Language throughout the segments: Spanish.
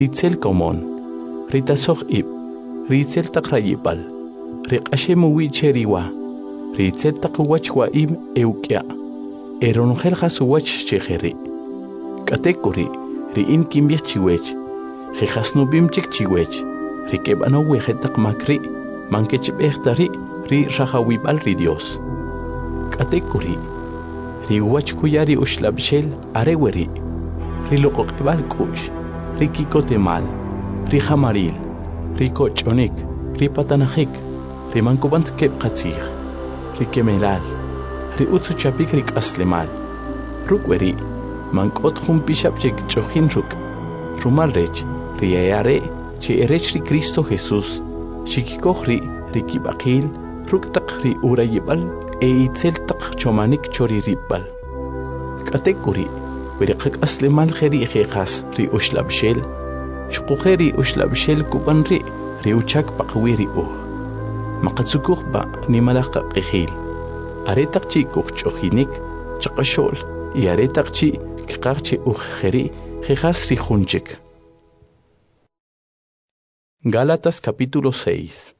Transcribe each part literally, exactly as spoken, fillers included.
Ritzel komon, ritasoj ib, ritzel takrayipal, riqashemu cheriwa, ritzel takwachwa im eukya, eronogel hasuwach chejeri. Katekuri, ri in kimbich chiwech, jejasnubim chik chiwech, rikebano wejetak makri, mankechbechtari, ri rajawibal ri Dios. Katekuri, ri wachkuyari ushlabshel areweri, ri loqokebal kush, ri kikotemal, ri jamaril, ri kochonik, ri patanajik, ri mankubant kebkatzig, ri kemelal, ri utsuchapik ri kaslemal, rukweri, mankot jumpishap chek chojin ruk, rumal rech, ri ayare, che erech ri Cristo Jesús, shikikohri, ri kibakil, ruktak ri urayibal, e itzel tak chomanik chori ribal. Katekuri, werikak aslemal jeri jejas ri ushlabshel, shukujeri ushlabshel kubanri, ri uchak pakwiri uh. Makatsukuk ba ni malaka kihil, aretak chi kuchohinik, chakashol, y aretak chi kikakchi ujjeri, jejas ri junchik. Gálatas capítulo seis.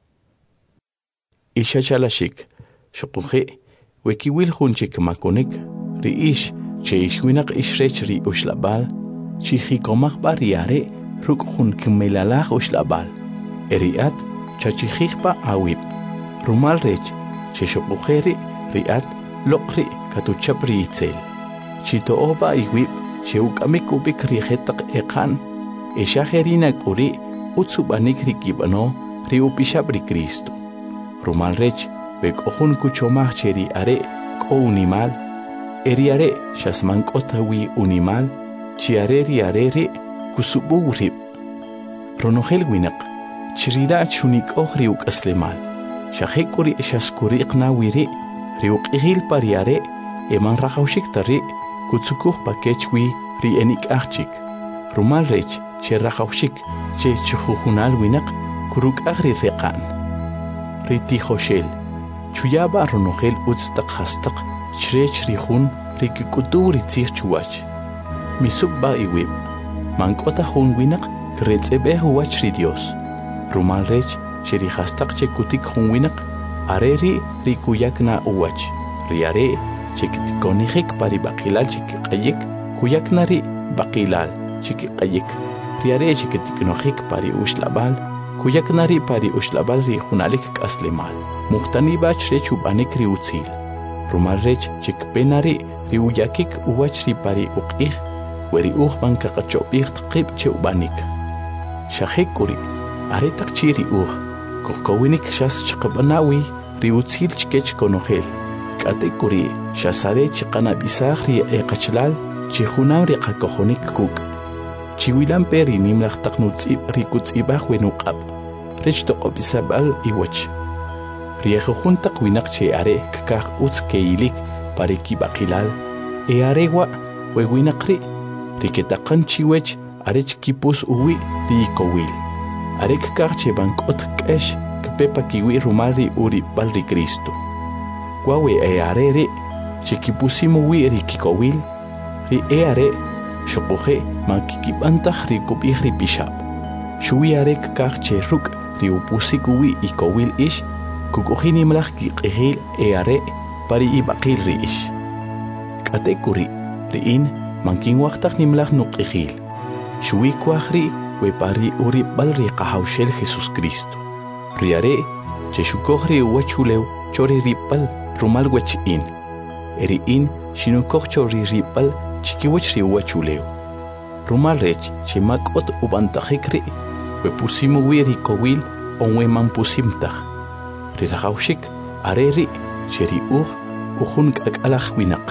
Isha chalashik, shokuje, wekiwil junchik makonik, ri ish, che ishwinak ishrech ri ushlabal, chi hikomak bariare, ruk jun kmelalaj ushlabal, eriat, chachijikpa awib, rumal rech, che shokujeri, riat, lokri, katuchapri itzel, chito oba iwib, che ukamik ubik rijetak ekan, isha jerinak uri, utsubanik rikibano, ri upishab ri Cristo. Rumal rech, bek ojun kuchomach cheri are, ko unimal, eri are, shasman kotawi unimal, chi are ri are re, kusubu urib. Ronogel winak, chirira chunik ohri uk aslemal, shahekuri shaskuri iqnawiri, ri uk ihil pari are, eman rajaushik tari, kutsukuh pakechwi, ri enik achik. Rumal rech, che rajaushik, che chujunal winak, kuruk agri reqan. Riti Hoshel, Chuyaba Ronogel Utstak Hastak, Shrech Rihun, Rikikutu Ritzir Chuach. Misubba Iwib, Mankota Hun Winak, Kretzebe Huach Ridios. Rumal Rech, Sherihastak Chekutik Hun Winak, Areri Rikuyakna Uach. Riare, Chekitikonijik Paribakilal Chikikayik, Kuyaknari Bakilal, Chikikayik. Riare Chekitiknojik Pari Ushlabal. Kuyaknari pari ushlabal ri junalik kaslemal. Muhtani bach rech ubanik ri utzil. Rumal rech chikpenari ri uyakik uwach ri pari uqih. Weri uhban kakachopih tqib che ubanik. Shahekuri, aretak chi ri uh. Kukawinik shas chikabanawi ri utzil chikech konogel. Katekuri, shasare chikanabisah ri eqachlal chihunam ri kakohonik kuk. Chiwilan peri nimlach taknutzib rikutzibah wenuqab. Rech toqobisabal iwach. Riejo juntak winak che are kakak utz keilik pareki bakilal. E arewa wewinakri. Riketakan chiwech arech kipus uwi riikowil. Are kakak che bankot kesh kpepa kiwi rumari uri balri Cristo. Wawe e arere che kipusimu wi rikikowil. Ri e are shokuje mankikibantah rikubih ripishab. Shui arek kakche ruk riupusikuwi ikowil ish, kukuhini mlach kikihil e are pari ibakil ri ish. Katekuri riin mankin waktak nimlach nukihil. Shui kwahri we pari uri balri kahaushel Jesus Cristo. Riare che shukohri uwachulew chori ripal rumal wech in. Eriin shinukoh chori ripal chikiwech ri uwachulew. Rumal rech che makot ubantajikri. We pusimu wiri kowil onwe man pusimtah. Rirahaushik areri sheri uh uhun kakalach winak.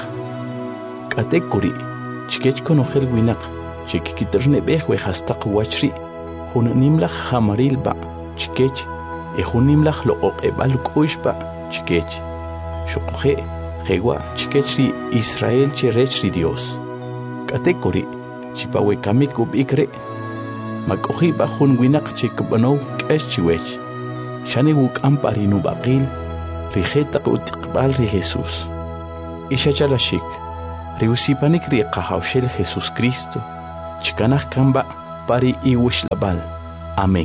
Katekuri chikech konogel winak chikikiterne beh we hastak wachri hun nimlach hamaril ba chikech e hun nimlach loqoq ebal kuish ba chikech shukuje jewa chikechri Israel cherechri Dios. Katekuri chipawe kamik ubikre Makohi bahun winak chikbano kesh chiwech. Shani wuk amparinu baqil, rijetak utikbal ri Jesus. Isha chalashik, riusipanik ri qahawshel Jesus Cristo. Chikanah kamba, pari iwishlabal. Amén.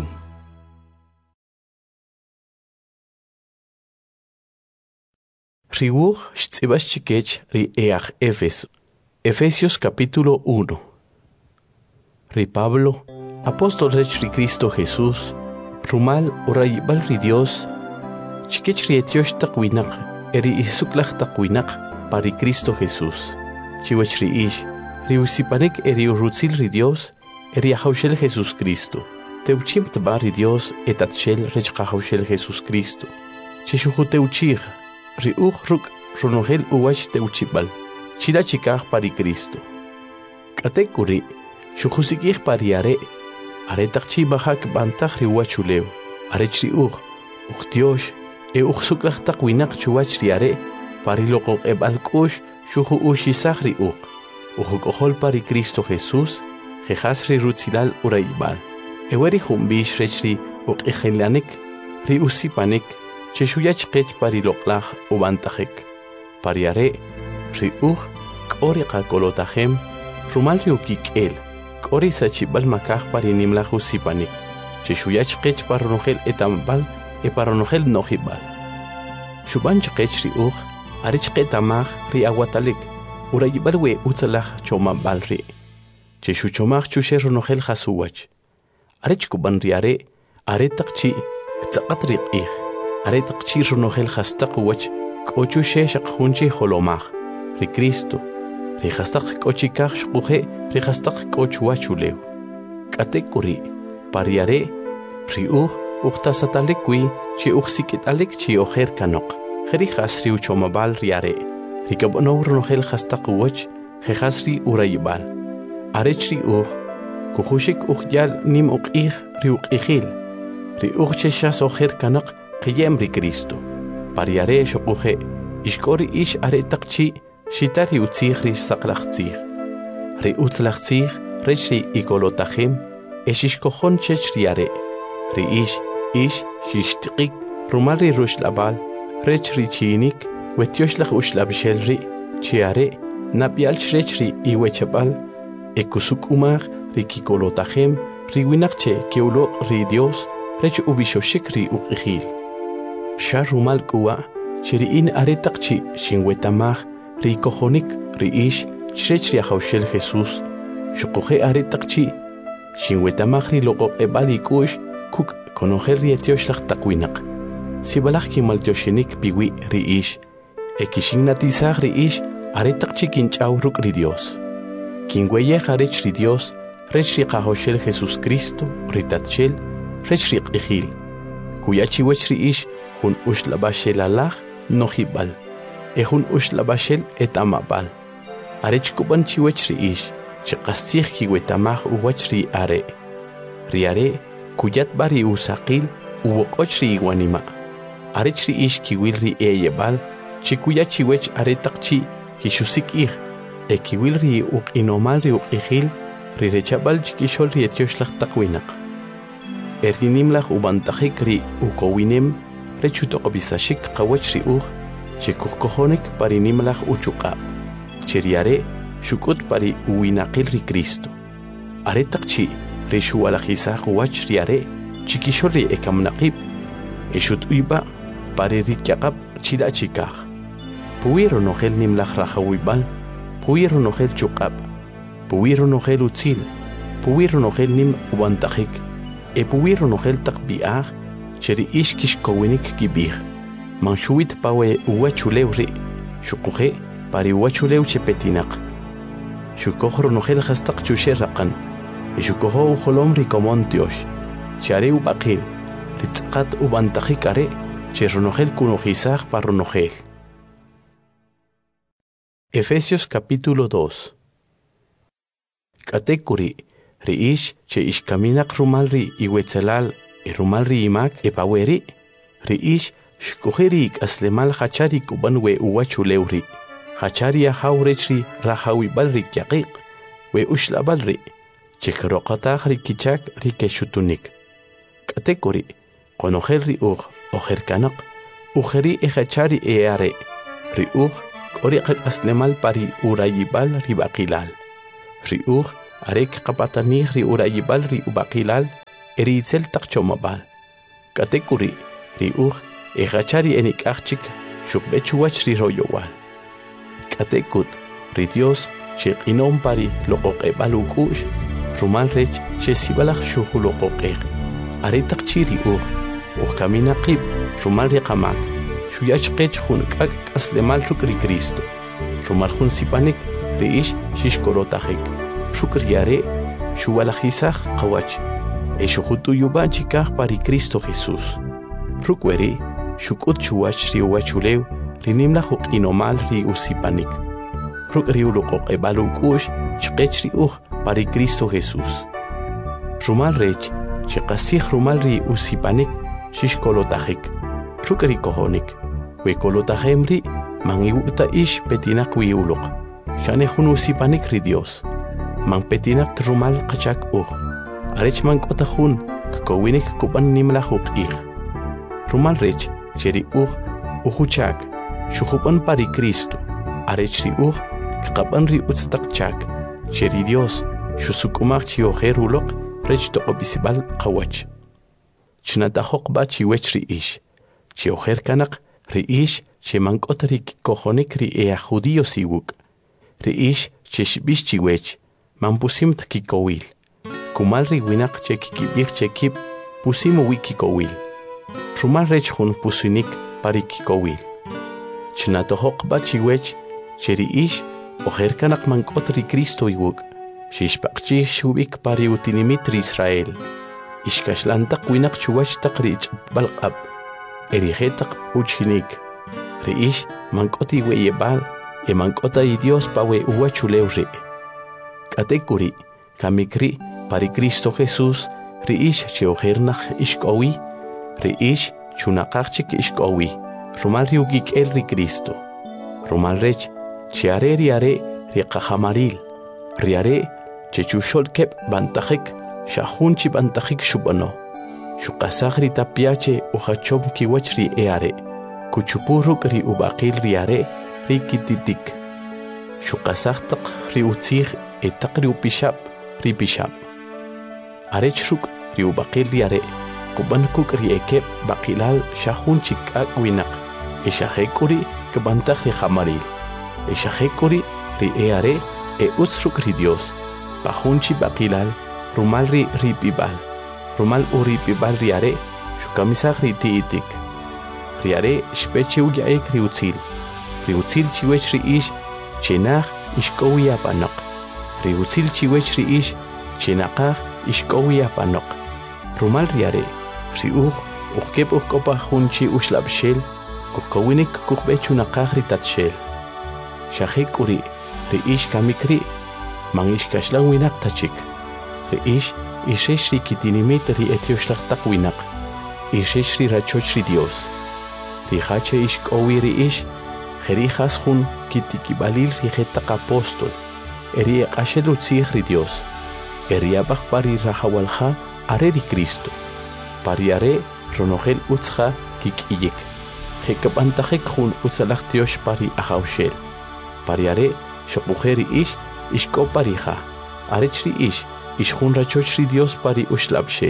Riwuj shtzibas chikech ri each Efeso. Efesios capítulo uno. Ri Pablo, apóstol rech ri Cristo Jesús, rumal urayibal ri Dios, chikech ri etiosh takwinak, eri isuklach takwinak pari Cristo Jesús. Chiwech ri ish, ri usipanik eri urutzil ri Dios, eri ahaushel Jesús Cristo. Teuchim tba ri Dios etatshel rech kahaushel Jesús Cristo. Chishuhu teuchig, ri uj ruk runohel uwach teuchibal. Chila chikaj pari Cristo. Kate kuri, shuhusikij pari are, are takchi bahak bantaj ri uwachuleu, are chri uj, uchtiosh, e uj suklach takwinak chuwach ri are, pari lokok ebalkush, shuhu ushisaj ri uj, ujuk ohol pari Cristo Jesús, jejas ri rutzilal uraibal. Eweri humbish rechri uj ejelanik, ri usipanik, cheshuyach kech pari loklaj ubantajek, pari are, ri uj, k'ori qakolotajem, rumal ri ukik'el, k'ori sachibal makaj pari nimlaj usipanik, cheshuyach kech paronojel etambal, e paronojel nojibal. Shuban chkech ri uj, arich ketamaj ri aguatalik, urayibal we utzalaj chomabal ri. Cheshu chomaj chushe ronojel jasuwach. Arich kuban ri are, are takchi, ktsaqat ri q'ij, are takchi ronojel jastak wach, k'ochu she shaqjunchi holomaj. Ri Cristo, ri jastak k'ochikaj shquje, ri jastak k'ochuwachulew. K'ate kuri, pari are, ri uj, uqtasatalik wi, chi uqsikitalik chi ojer kanok. Jeri jasri uchomabal ri are, ri kabonow ronojel jastak wach, jejasri urayibal. Arech ri uj, kujushik uqyal nim uq'ij ri uq'ijil, ri uj cheshas ojer kanok, qiyem ri Cristo. Pari are shquje, ishkori ish are takchi, shitari utzij ri saqlachtzij. Ri utzlachtzij, rech ri ikolotajem, eshishkojon chech ri are. Ri ish, ish, shishtiqik, rumal ri rushlabal, rech ri chinik, wetioslach ushlabshel ri, chi are, napialch rech ri iwechabal, ekusuk umaj, ri kikolotajem, ri winakche keulo ri Dios, rech ubishoshik ri uqijil. Sha rumal kuwa, chiri in are takchi, shinwetamaj, ri kojonik, ri ish, chrech ri ahaushel Jesús, shukoje are takchi, shinwetamaj ri loqo ebali kush, kuk konojer ri etioslach takwinak. Sibalaj kimaltioshenik piwi ri ish, ekishignatizaj ri ish, are takchi kinchaw ruk ri Dios. Kinweyej arech ri Dios, rech ri ahaushel Jesús Cristo, ri tatchel, rech ri q'ijil. Kuyachiwech ri ish, hun ushlabashel alaj, nojibal. Ehun ushlabashel et amabal. Arech kuban chiwech ri ish, chiqastij kiwetamaj uwach ri are. Ri are, kuyat bari usaqil, uwoqoch ri iwanima. Arech ri ish kiwil ri eyebal, chikuya chiwech are takchi, kishusik ij, e kiwil ri uq inomal ri uqijil, ri rechabal chikishol ri etioslach takwinak. Erdinimlach ubantajik ri ukowinem, rechutoqobisashik qawach ri uj, chikukojonik pari nimlach uchuqab. Chiriare, shukut pari uwinaqil ri Cristo. Are takchi, ri shuwalajizaj uwach ri are, chikishol ri ekamnaqib. Eshut uyba, pari ri kyaqab chila chikaj. Puwiro nojel nimlach rajawibal, puwiro nojel chuqab, puwiro nojel utzil, puwiro nojel nim ubantajik, e puwiro nojel takbiaj, cheri ish kishkowinik kibij. Manshuit pawe uwachulew ri, shukuje pari uwachulew chepetinak. Shukojro nojel hastak chushe raqan, e shukojo ujolom ri komontiosh, chare ubaqil, ritzqat ubantajik are, cheronojel kunojizaj parronojel. Efesios capítulo dos. Katekuri, ri ish che ishkaminak rumal ri iwetzelal, e rumal ri imak e paweri, ri ish shkujeri aslemal hachari kuban we uwachulew ri, hachari ahawrech ri rahawibal ri kyaqiq, we ushlabal ri, chekroqataj ri kichak ri keshutunik. Katekuri, konojel ri uj, ojerkanak, ujeri e hachari e are, ri uj, k'ori qak aslemal pari urayibal ri baqilal. Ri uj, arek kapatanih ri urayibal ri ubakilal eri itzel takchomabal. Katekuri ri uj egachari enik achik shukbechuach ri royowal. Katekut ri Dios shek inom pari loqoqebal ukush rumal rech shesibalach shuhu loqoqeg. Aretak chiri uj uj kamina qib rumal ri qamak shuyach qech junkak aslemal ruk ri Cristo. Rumal jun sipanik ri ish shishkorotajek. Shukriare shuwalajisaj qawach. Eshujutu yuban chikaj pari Cristo Jesús. Rukweri shukut chuwach ri uwachulew ri nimla juk inomal ri usipanik. Ruk ri uloqoq ebalukush chqech ri uj pari Cristo Jesús. Rumal rech chiqasij rumal ri usipanik shishkolotajek. Ruk ri kohonik wekolotajem ri mangiwuta ish petinak wi uloq. Shane jun usipanik ri Dios. Man petinak rumal qachak uj. Arech man kota jun kkowinik kuban nimla juk ig. Rumal rech cheri uj ujuchak shujupan pari Cristo. Arech ri uj kqaban ri utstak chak. Cheri Dios shusukumak chiojer uloq rech toqobisibal qawach. Chnatajoq ba chiwech ri ish. Chiojer kanak ri ish che man kota ri kojonik ri ea judío siwuk. Ri ish che shbish chiwech man pusimt kikowil. Kumal ri winak che kikibik che kip pusimo wikikowil. Rumal rech jun pusinik pari kikowil. Chnatojoq ba chiwech cheri ish ojer kanak mankot ri Cristo iwuk. Shishpaqchi shubik pari utinimit ri Israel. Ishkashlantak winak chuwach tak ri balqab. Erijetak uchinik. Ri ish mankoti weyebal e mankota i Dios pa we uwachulew ri. Katekuri kamikri pari Cristo Jesús ri ish che ojernach ishkowi. Ri ish chunaqachik ishkowi. Rumal ri ugik el ri Cristo. Rumal rech che are ri are ri qahamaril. Ri are che chushol kep bantajik shahunchi bantajik shubano. Shukasaj ri tapiache ujachom kiwach ri eare. Kuchupuruk ri ubaqil ri are ri kititik. Shukasaj tak ri utzig etak ri upishap ri pishap. Arech ruk ri ubaqil ri are. Kuban kuk ri ekep baqilal shahunchik akwinak. Eshahekuri kebantaj ri hamaril. Eshahekuri ri eare e utsruk ri Dios. Pajunchi baqilal rumal ri ripibal. Rumal uri pibal ri are shukamisaj ri tiitik. Ri are shpeche uyaek ri utzil. Ri utzil chiwech ri ish chenaj ishkowi apanok. Ri utzil chiwech ri ish chenaqaj ishkowi apanok. Rumal ri are ri uj ujkep ujkopa junchi ushlabshel kukkowinik kukbechunaqaj ri tatshel. Shahek uri ri ish kamikri man ishkashlan winak tachik. Ri ish ishesh ri kitinimit ri etioshlataq winak. Ishesh ri rachoch ri Dios. Ri hache ishkowi ri ish jerijas jun kitikibalil ri jetaq apostol. Eri eqashel utzig ri Dios. Eri abaj pari rajawalja are ri Cristo. Pari are ronogel utzja kikiyik. Jekabantajek jun utzalaj tiosh pari ajawshel. Pari are shokujeri ish ishko parija. Arech ri ish ishjun rachoch ri Dios pari ushlabshel.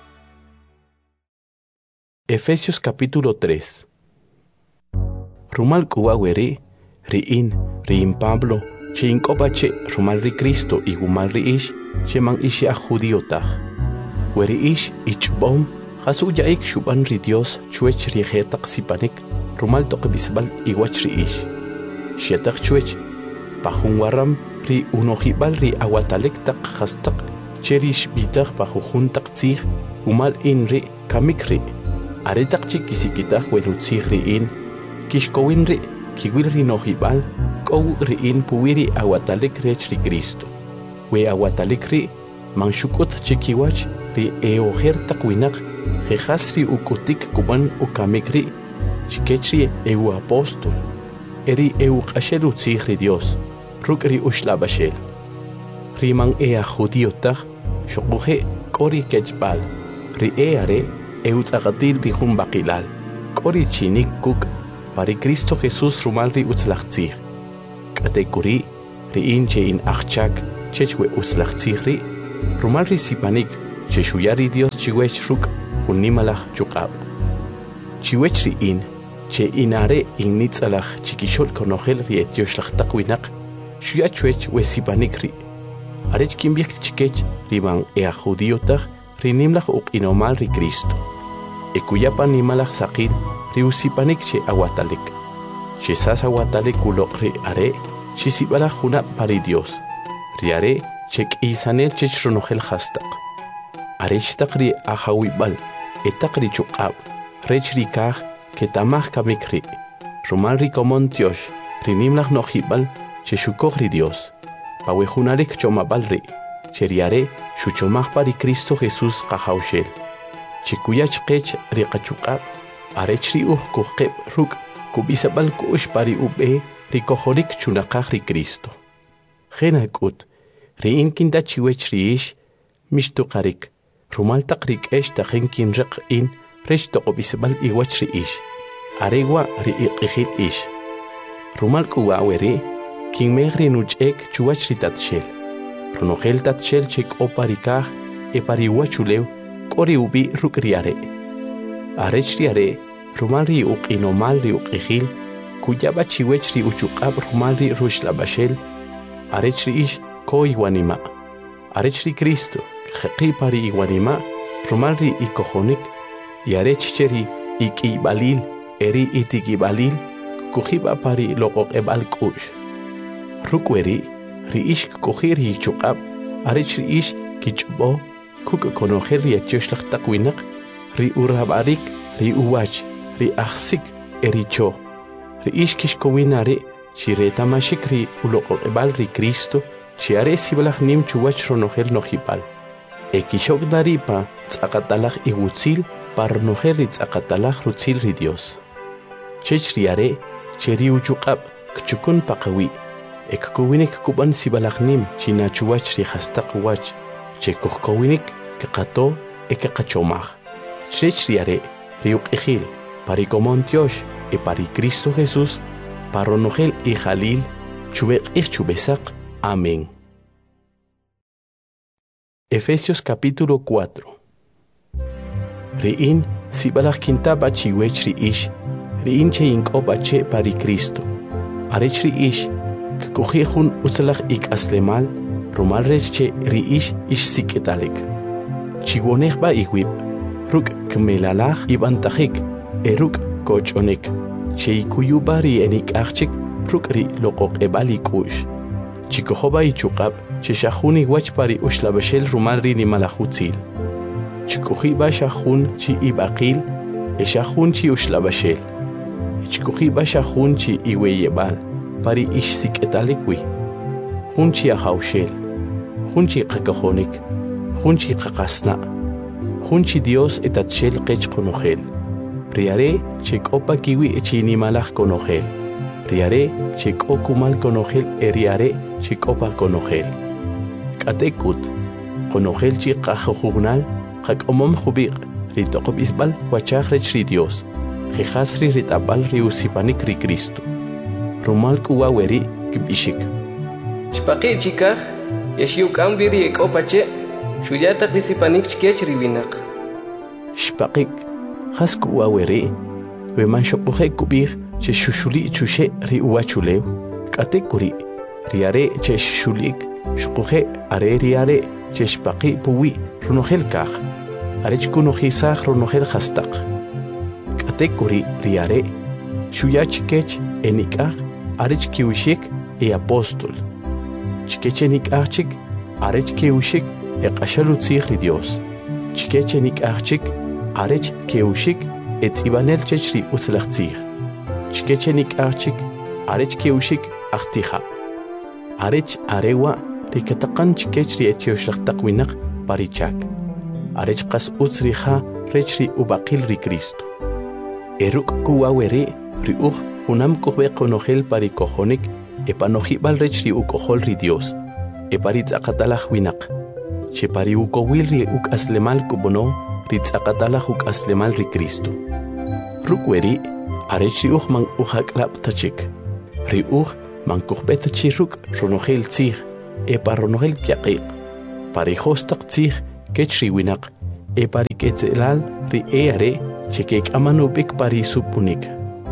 Efesios capítulo tres. Rumal kuwa weri ri in ri in Pablo che inkopache rumal ri Cristo y gumal ri ish che man ishi a judiotaj. Weri ish ichbom jasu yaik shuban ri Dios chuech ri jetaq sipanik rumal toqbisbal iwach ri ish. Shetak chuech pajun waram ri unojibal ri awatalek tak jastak cherish bitak pajujun tak tzig umal in ri kamikri. Aretak chikisikitaq welutzig ri in kishkowin ri kiwil ri nojibal kow ri in puwiri awatalek rech ri Cristo. We awatalek ri manshukut chikiwach ri eojer takwinak jejas ri ukutik kuban ukamik ri chikech ri eu apostol. Eri eu qashel utzig ri Dios ruk ri ushlabashel. Ri man ea judiotaj shokuje kori kechbal. Ri eare eu tzagatil ri jun baqilal. Kori chinik kuk pari Cristo Jesús rumal ri utzlachtzig. Katekuri ri in che in achchak chech we uslachtzihri, rumal risipanik, cheshuyari Dios chiwech ruk, unimalach chukab. Chiwech ri in, che inare in nitzalach chikishol konogel ri etioslach takwinak, shuyachwech we sipanik ri. Arech kimbik chikech riban ea judiotach, rinimlach uk inomal ri Cristo. Ekuyapan nimalach sakil, ri usipanik che aguatalik. Che sas aguatalik ulok ri are, chisibala juna pari Dios. Riare, chek isanel chech ronogel hastak. Arech takri ahawibal, etakri chukab, rech rikaj, ketamach kamikri. Romal rikomon Dios, rinimlach nojibal, cheshukog ri Dios. Pawejunarek chomabal ri, cheriare, shuchomach pari Cristo Jesús kahaushel. Chikuyach kech rikachukab, arech ri uj kuhkeb ruk, kubisabal kush pari ube, rikohorik chunakaj ri Cristo. Genakut, ri inkinda chiwech riish, mishtukarik, rumal takrik esh tajenkin rik in, rech tokobisabal iwach riish, aregwa ri iqihil ish. Rumal kuwaweri, kin megri nuchek chuwach ri tatshel. Runogel tatshel chek oparikaj, e pariwachulew, kori ubi ruk riare. Arech riare, rumal ri uq inomal ri uqihil, kuyaba chiwech ri uchukab rumal ri rushlabashel, arech ri ish ko iwanima. Arech ri Cristo, jeqi pari iwanima, rumal ri ikojonik, y arech cheri ikibalil, eri itikibalil, kujiba pari loqoq ebal kush. Rukweri, ri ish kukuhir hi chukab, arech ri ish kichbo, kuk konojer ri etioslach takwinak, ri urabarik, ri uwach, ri ahsik, eri cho. Ri ish kishkowinare, chireta mashik ri uloqoq ebal ri Cristo, chiare sibalach nim chuwach ronogel nojibal. Ekishok daripa, tzakatalach igutzil, par ronogel ri tzakatalach rutzil ri Dios. Chech riare, cheri uchukab, kchukun pakawi. Ekkuwinik kuban sibalach nim, china chuwach ri hastak wach, chekuhkowinik, kekato, ekekachomach. Chech riare, ri uqihil, pari komon Dios, e pari Cristo Jesús, paronogel y jalil, chubek ich chubesak. Amén. Efesios capítulo cuatro. Riin sibalach kintaba chiwech ri ish, riin che inkoba che pari Cristo. Arech ri ish, kukujihun usalach ik aslemal, rumal rech che ri ish ish siketalik. Chigonech ba iwib, ruk kmelalach ibantajik, eruk kochonek. Che ikuyuba ri enik achik, ruk ri loqoq ebali kush. Chikohoba ichukab, che shahuni wach pari ushlabashel rumal ri ni malachutzil. Chikohiba shahun chi ibaqil, e shahun chi ushlabashel. Chikohiba shahun chi iweyebal, pari ish siketalikwi. Hun chi ahaushel, hun chi kakahonik, hun chi kakasna, hun chi Dios etatshel kech konogel. Riare chek opa kiwi echini malach konogel. Riare chek okumal konogel eriare chek opa konogel. Katekut konogel chi kajojugnal kak omom jubik ritokob isbal wachachrech ri Dios. Jejasri ritabal ri usipanik ri Cristo. Rumal kuwaweri kibishik. Shpaqi chikaj yashiuk ambiri ek opache shuyata risipanik chkech riwinak. Shpaqik hasku waweri, we manshokuje kubir, che shushuli chushe ri uachulew, katekuri, riare che shulik, shukuje are riare, che shpaki puwi, runogel kach, arech kunojisach runogel hastak. Katekuri riare, shuyachkech enikach, arech kiwishik e apóstol. Chikech enikachik, arech kiwishik e kashalutzich ri Dios. Chikech enikachik, arech keushik et ibanel chechri uslachtzir. Chikechenik archik, arech keushik achtiha. Arech arewa rikatakan chikechri etioshachtakwinak parichak. Arech kas utzriha rechri ubakil ri Cristo. Eruk kuwawere ri uj hunam kuhbe konogel parikojonik e panojibal rechri ukohol ri Dios. E paritz akatalach winak. Che pari ukowil ri uk aslemal kubono ritzakatalach uk aslemal ri Cristo. Rukweri, arech ri uj man ujaklap tachik. Ri uj man kuhbet chiruk ronogel tzig, e parronogel kiaqiq parijos taqtzij kech riwinaq e pariketzelal ri e are chekek amanubik pari supunik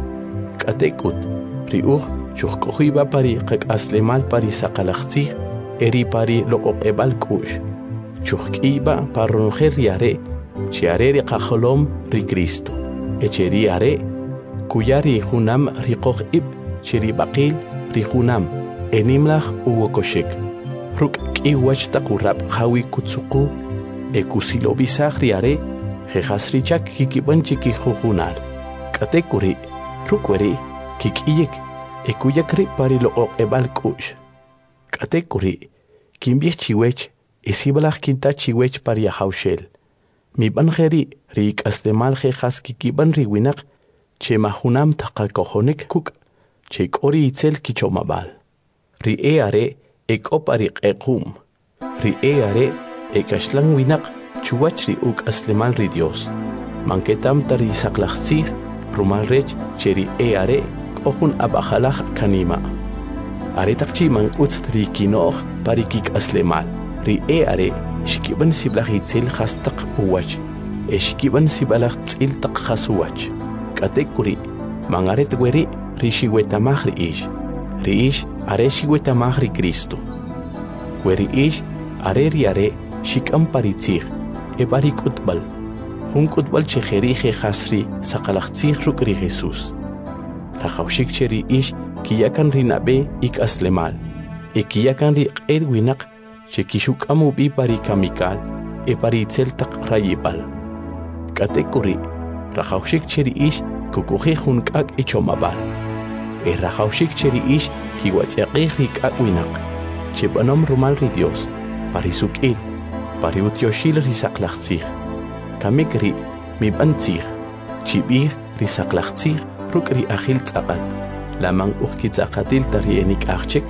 katekut ri uj chujkojiba pari qaqaslemal pari saqalaqtzij eri pari loqoqebal k'u'x chujk'iba parronogel ri are chi are ri qajolom ri Cristo echeri are kuyari junam ri qoj'ib chiri baqil ri junam enimlaj uwokoshek ruk k'iwach taqurab jawi kutsuqu e kusilobisaj ri are jejas richak kikiban chiki jujunal katekuri rukweri kik'iyek e kuyak ri pari loqoqebal k'u'x katekuri kimbij chiwech isibalaj kinta chiwech pari ajawxel miban jeri ri k'aslemal jejas kikiban ri winaq che majunam taqakojonik kuk che k'ori itzel kichomabal ri e are e k'o pari q'equm ri e are e kaxlan winaq chuwach ri uk'aslemal ri Dios manketam tari saqlajtzij rumal rech che ri e are k'o jun ab'ajalaj kanima are taqchi man utz ri kinoj pari kik'aslemal ri e are xikiban siblaj itzel jas taq uwach e xikiban sibalaj tz'il taq jas uwach katekuri man are tweri ri xiwetamaj ri ix ri ix are xiwetamaj ri Cristo weri ix are ri are xik'am pari tzij e pari k'utb'al jun k'utb'al che jeri jejas ri saqalajtzij ruk' ri Jesús rajawxik che ri ix kiyakan ri nab'e ik'aslemal e kiyakan ri q'er winaq che kixuk'am ub'i pari kamikal e pari itzel taq rayib'al katekuri rajawxik che ri ix kukujij jun k'ak' ichomab'al e rajawxik che ri ix kiwatz'yaqij ri k'ak' winaq che b'anom rumal ri Dios pari suk'il pari utyoxil ri saqlajtzij kamik ri mib'an tzij chib'ij ri saqlajtzij ruk' ri ajil tz'aqat laman uj kitz'aqatil ta ri enik'ajchek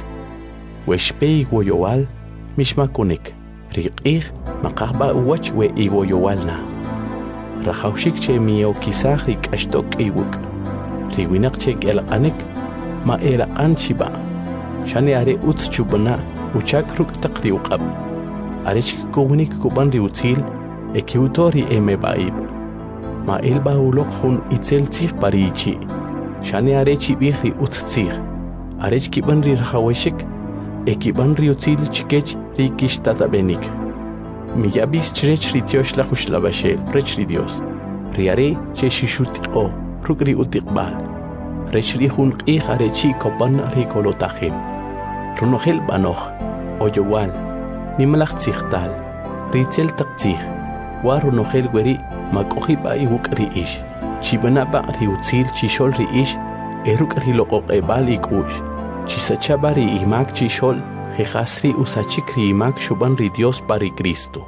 wexpe iwoyowal mixmakunik ri q'ij maqajb'a uwach we iwoyowalna rajawxik che miyokisaj ri k'axtok k'iwuk ri winaq che k'elaq'anik ma elaq'an xib'a' xani are utz chub'ana uchak ruk' taq ri uq'ab' are chkikownik kub'an ri utzil e kiwto ri emeb'a'ib ma elb'a uloq jun itzel tzij pari ichi' xani are chib'ij ri utz tzij are chkib'an ri rajawexik e kib'an ri utzil chikech ri kixtatab'enik miyab'is chirech ri tyoxlaj uxlab'axel rech ri Dios ri are che xixutiq'o ruk' ri utiqb'al rech ri jun q'ij are chi kopan ri kolotajim runojel b'anoj oyowal nimlaj tzijtal ri itzel taq tzij wa runojel weri mak'ojib'a iwuk' ri ix chib'anab'a ri utzil chixol ri ix e ruk' ri loqoq'eb'al ik'u'x chisachab'a ri imak chixol jejas ri usachik ri imak xub'an ri Dios pari Cristo.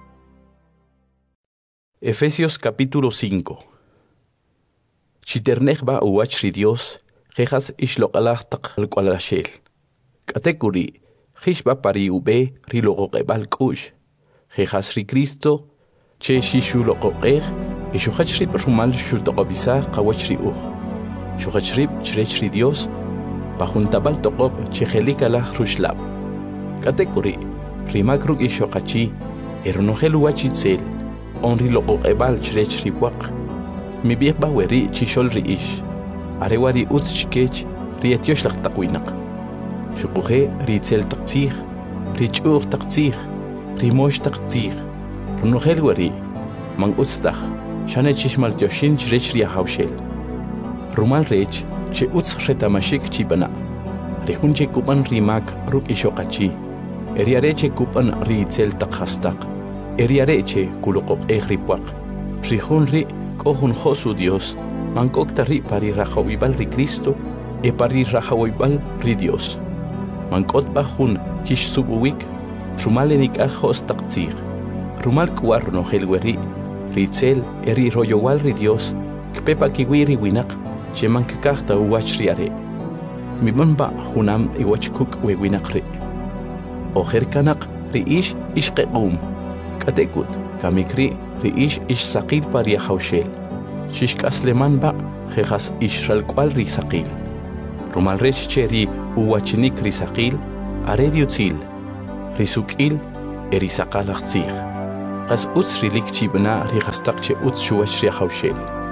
Efesios capítulo cinco. Chiternejb'a uwach ri Dios jejas ixloq'alaj taq alk'walaxel k'atekuri jixb'a pari ub'e ri loqoq'eb'al k'u'x jejas ri Cristo che xixuloqoq'ej y xujach rib' rumal xutoqob'isaj qawach ri uj xujach rib' chirech ri Dios pa juntab'al toqob' che jelik alaj ruxlab' k'atekuri rimak ruk' ixoqachi e runojel uwach itzel on ri loqoq'eb'al chirech ri puaq mib'ijb'a weri chixol ri ix are wa ri utz chikech ri etyoxlaj taq winaq xuquje ri itzel taq tzij ri ch'uj taq tzij ri mox taq tzij runojel weri man utz taj xane chixmaltyoxin chirech ri ajawxel rumal rech che utz retamaxik chib'ana ri jun che kub'an ri mak ruk' ixoqachi eri are che kub'an ri itzel taq jastaq eri are che kuloqoq'ej ri puaq ri jun ri k'o jun josu Dios man k'okta ri pari rajawib'al ri Cristo e pari rajawib'al ri Dios man k'otb'a jun chixsub'uwik rumal enik'aj jos taq tzij rumal k'uwa runojel weri ri itzel eri royowal ri Dios kpepa kiwi ri winaq che man kikajta uwach ri are mimanb'a junam iwach kuk' we winaq ri ojer kanaq ri ix ixqeq'um k'atekut kamik ri ri ix ixsaqil pari ajawxel xixk'aslemanb'a jejas ixralk'wal ri saqil rumal rech che ri uwachinik ri saqil are ri utzil risuk'il erisaqalaq tzij. Qas utz rilik chibna rihastaq che utz shuwash rihawshel.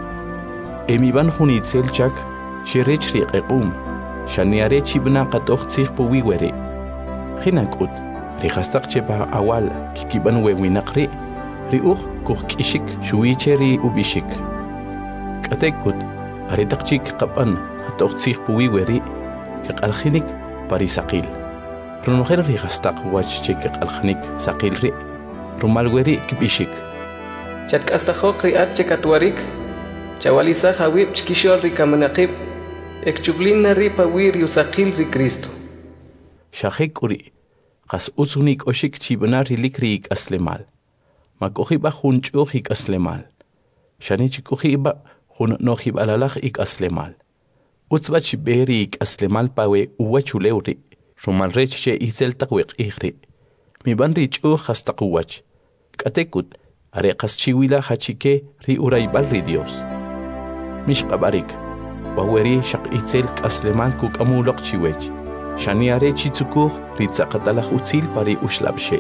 Emiban junitzel chak shirech riqequm. Shaniare chibna qatoq tzij puwi were. Khinakut rihastaq che pa awal kikiban wewinaqri. Riuq kuqkishik shuwicheri ubishik. Katekut aritaqchik qapan qatoq tzij puwi weri kaqalkhinik parisaqil. Runojel rihastaq wach chik kaqalkhinik saqil ri. Rumal weri kibishik. Chatkastajok riat chekatuarik. Chawalisa hawib chkishol rikamanaqib. Ekchublina ripa wir yusaqil ri Cristo. Shahik uri. Qas usunik oshik chibna rilik riik aslemal. Makohiba hunchuh ik aslemal. Shanichi kohiba hun nohib alalach ik aslemal. Utsbach beri ik aslemal pawe uwachuleuri. Rumal rech che izel taqwiq ihri. Mi ban rich u hastaquwach. Katekut are qaschiwila hachike ri uraibal ri Dios. Mish qabarik. Waweri shaq itzel kaslemal kuk amulok chiwech. Shani are chitsukur ri tsaqatalach utzil pari ushlabshel.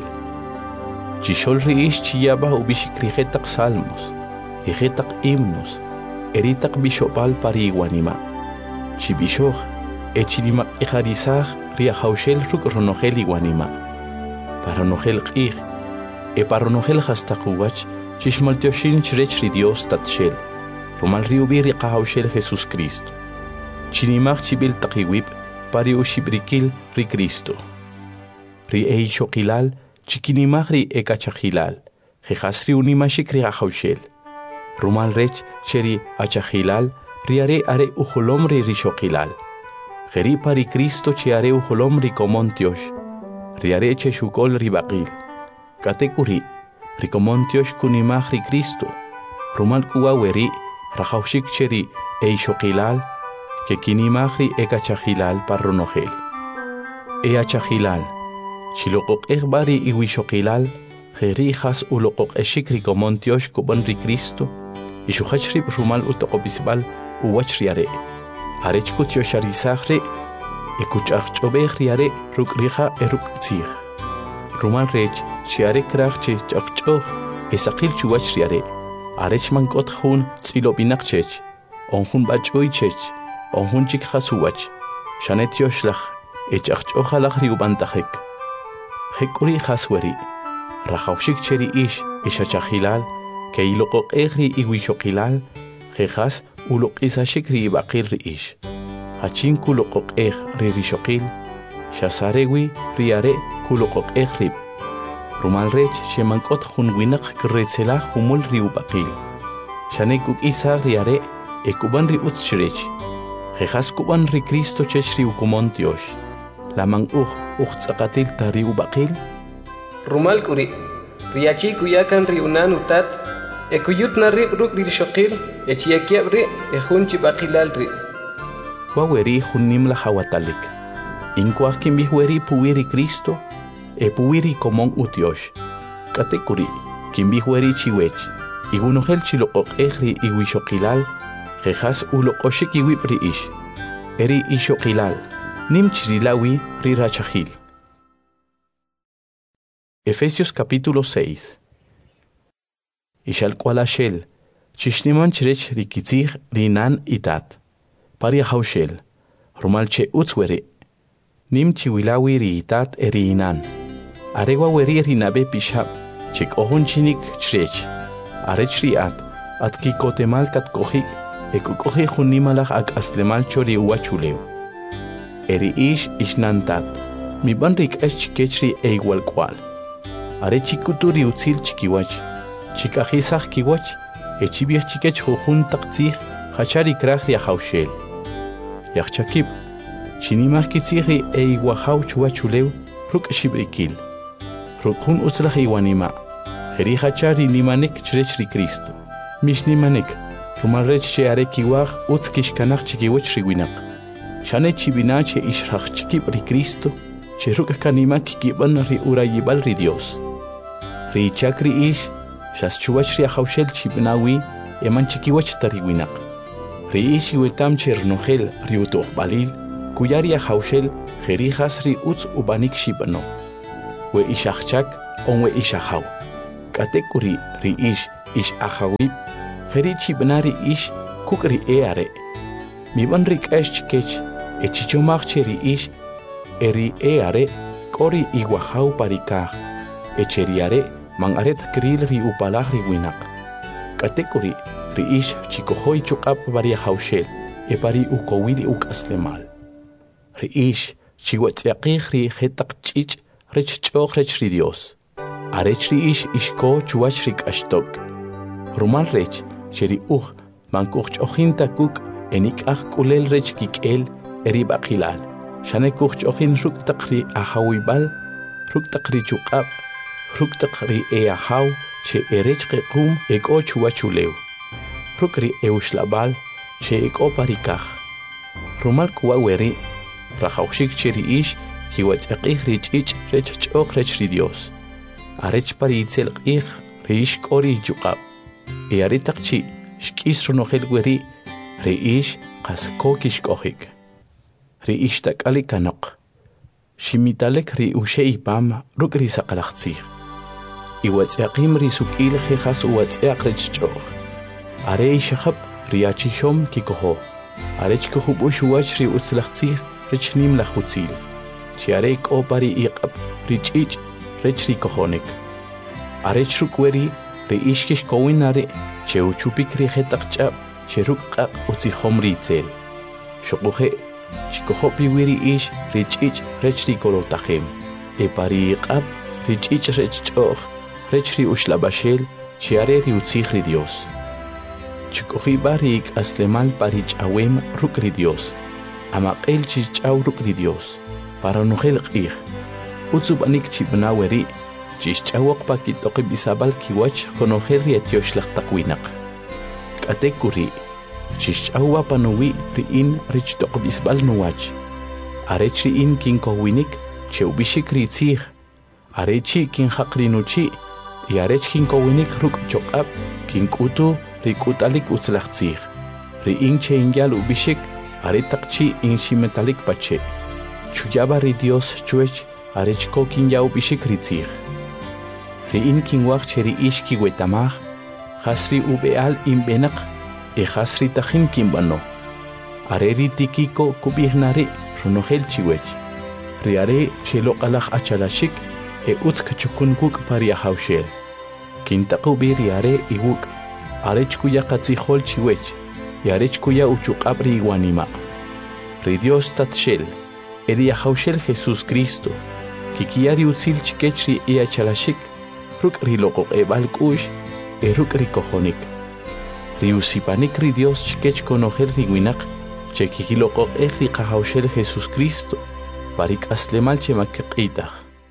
Chishol ri ish chiyaba ubishikrijetaq salmos. Ijetaq himnos. Eritaq bishopal pari iguanima. Chibishoj echinimaq iharizaj ri ahaushel ruk ronojel iguanima. Paronojel q'ij, e paronojel hastaquwach, chishmaltioshin chrech ri Dios tatshel, rumal riubi ri qahawshel Jesús Cristo. Chinimaj chibil taqiwib, pari ushibrikil ri Cristo. Ri eichokilal, chikinimaj ri ekachajilal, jejasri unimashik ri ahawshel. Rumal rech cheri achajilal, ri are are ujolom ri rishokilal. Jeri pari Cristo chi are ujolom ri komontiosh. Riareche shukol ribaqil. Katekuri, rikomontiosh kunimaj ri Cristo. Rumal kuwa weri, rajaushik cheri eishokilal, que kinimaj ri ekachajilal parronojel. Eachajilal, chiloqok egbari iwishokilal, jerijas ulokok eshik rikomontiosh kuban ri Cristo, ishuhach ri rumal utokopisbal uwach riare. Arech kutiosharizaje, Ekuchach chobej riare ruk rija eruk tzij. Rumal rech chiare krach che chakchoj esaqil chuwach riare. Arech mankot hun tzilobinaq chech. Onjun bachoy chech. Onjun chik hasuwach. Shanet yoshlach echachchojalach riubantajek. Hekuri hasweri. Rajaushik cheri ish ishachajilal. Que ilokok egri iwishokilal. Jejas ulok isashik riibaqil ri ish. Hachin kulokok ej ri rishokil, shasarewi riare kulokok ej rib. Rumal rech shemankot hun winak kretzelah humul riubaqil. Shanekuk isa riare ekuban ri utschrech. Jejas kuban ri Cristo chech riukumontiosh. Lamang uj ujtzakatil ta riubaqil. Rumal kuri, riachi kuyakan riunan utat, ekuyut na rib ruk rishokil, echiakiab ri ejun chibaqilal ri. Waweri hunim la hawatalik. Inkwak kimbihweri puwiri Cristo, e puwiri komon utiosh. Katekuri, kimbihweri chiwech, igunohel chilokok ejri iwishokilal, jejas ulokoshik iwipri ish. Eri ishokilal, nim chirilawi ri rachahil. Efesios capítulo seis. Ishal kwalashel, chishniman chirech rikitzig rinan itat. Paria haushel, rumalche utzwere, nim chiwilawi riitat eriinan. Aregwa weri rinabe pishab, chik ohun chinik chrech. Arech riat, at kikotemal kat kohik, ekukohi hunimalach ak aslemal chori uachuleu. Eri ish ishnantat, mi banrik es chikechri e igual cual. Are chikuturi utzil chikiwach, chikajisach kiwach, echibiach chikech jujun taktzig, hachari krach ya haushel. Yachakib, chinimach kitziri e iguajau chuachuleu, ruk shibrikil. Rukhun utzlach iwanima, jeri hachari nimanek chrechri Cristo. Mish nimanek, rumalrech che are kiwach utzkishkanach chikiwech riwinak. Shane chibinache ishrach chikib ri Cristo, che ruk kanima kikiban ri urayibal ri Dios. Ri chakri ish, shas chuach ri ahaushel chibinawi, eman chikiwech tariwinak. Riish iwetam chernogel riutoh balil, kuyaria haushel, jerijas ri utz ubanik shibano. we ishachak on we ishahaw. Katekuri ri ish ish ahawip, herichi benari ish kukri eare. Mi ban rik esh kech, e chichomach ri ish, eri eare, kori iguahaw parikah, e cheriare, man aret kril ri upalah ri winak. Katekuri ri ish chikohoy chukap varia haushel, e pari ukowili uk aslemal. Ri ish chiwatziaqih ri hetak chich, rech choch rech ri Dios. Arech ri ish ishko chuach rik ashtok. Rumal rech, sheri uch, man kuch chochinta kuk, enik ach kulel rech kikel, eri bakilal. Shane kuch chochin ruk takri ahawibal, ruk takri chukap, ruk takri e ahaw, she erech kekum eko chuachuleu. Ruk ri eushlabal, she eko parikach. Rumal kuwa weri, rachaushik sheri ish, kiwatziaqih ri chich rech choch rech ri Dios. Arech pari itzel qih reish kori juqab. E aritaqchi shkis ronohel weri reish qas kokish kohik. Reish takali kanok. Shimitalek ri ushei pam ruk ri saqalaxtzih. Iwatziaqim ri sukil khas uwatziaq rech choch. Arei shahab riachi shom kikoho. Arech kohub ushuach ri utzlaxtzih rech nim lachutzil. Chiarei ko pari iqab ri chich rech ri kohonik. Arech rukweri ri ishkish kowinare che uchupik ri hetak chab che rukqaq utzihom ri tzel. Shokuhe chikohopi wiri ish ri chich rech ri kolotahem. E pari iqab ri chich rech choch rech ri ushlabashel chiare ri utzih ri Dios. Chikohi bari ik aslemal pari chawem ruk ri Dios. Amaqel chichaw ruk ri Dios. Para nuhel qih. Utsubanik chibnaweri, chichawak pakitoqib isabal kiwach konoheri etioshlag takwinak. Katekuri, chichawa panuwi riin rich toqib isbal nuwach. Arech riin kinkowinik, cheubishik ritzih. Arechi kin haqrinuchi, y arech kinkowinik ruk chokab, kinkutu rikutalik utzlachtzih. Riin cheingyal ubishik, aretakchi in shimetalik pache. Chuyaba ri Dios chuech, arech kokin yau bishik ritzih. Riin kinwach cheri ishki wetamach, hasri ubeal imbenak, e hasri tajin kimbano. Areri tikiko kubihnari, ronohel chiwech. Riare chelo alach achalashik, e utsk chukun kuk paria haushel. Kintaku bi riare iwuk, arech kuya katzihol chiwech, y arech kuya uchukabri iguanima. Ri Dios tatshel. Eria haushel Jesús Cristo, kikiari utzil chikechri ea chalashik, ruk riloko ebal kush, e ruk rikohonik. Riusipanik ri Dios chikech konohel riguinak, che kikiloko ejri haushel Jesús Cristo, parik aslemal chemakitach.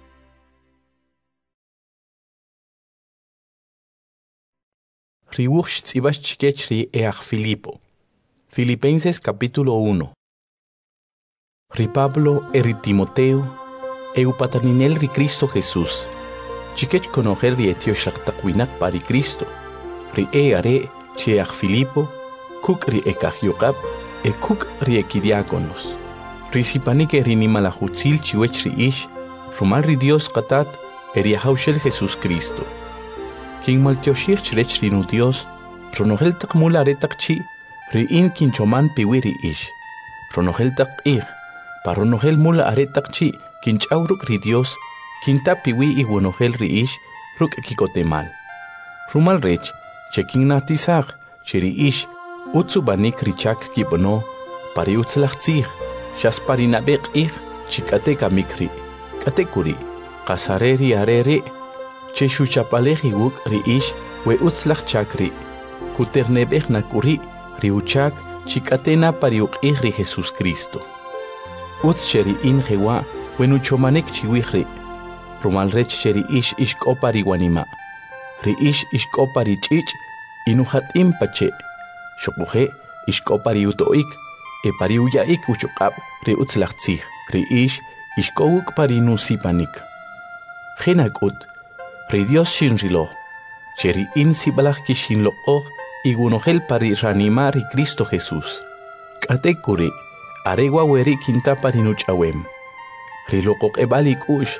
Riuch tzibas chikechri each Filipo. Filipenses capítulo uno. Ri Pablo eri Timoteo, eu pataninel ri Cristo Jesús. Chikech conocer ri etioshak takwinak pari Cristo. Ri e are cheach Filipo, kuk ri ekach yokab, e kuk ri ekidiakonos. Ri sipanik eri nimalahutzil chiwech ri ish, rumal ri Dios katat eri haushel Jesús Cristo. King maltioshir chrech ri nu Dios, ronohel takmul aretakchi, ri in kinchoman piwiri ish. Ronohel tak ir. Paronohel mula aretakchi, kinchauruk ri Dios, kintapiwi i wonohel ri ish, ruk kikotemal. Rumal rech, che kinnatisag, cheri ish, utsubanik richak kibono, pari utzlachtzig, shas parinabek ig, chikateka mikri, katekuri, kasareri arere, che shuchapaleji wuk ri ish, we utzlachchakri, kuternebek nakuri, ri uchak, chikatena pariuk ig ri Jesús Cristo. Utz cheri in jewa, wenuchomanek chiwihri. Rumal rech cheri ish ishkopari wanima. Ri ish ishkopari chich, inuhat impache. Shokuhe ishkopari utoik, e pari uyaik uchukab, ri utzlachtzih. Ri ish ishkouk pari nusipanik. Genakut, ri Dios shinrilo. Cheri in sibalach kishinlo og, igunohel pari ranima ri Cristo Jesús. Katekuri. Aregua weri kinta parinuch awem. Rilokok ebalik ush,